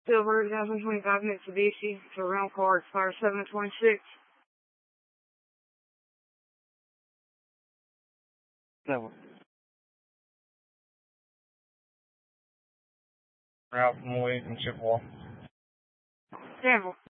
Silver 2025 Mitsubishi. It's a rental car. Expires 7/26. Silver. Ralph Moy from Chippewa. Sample.